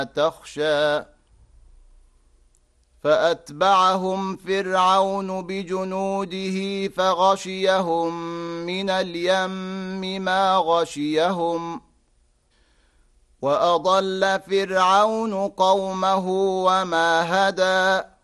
تخشى فأتبعهم فرعون بجنوده فغشيهم من اليم ما غشيهم وأضل فرعون قومه وما هدى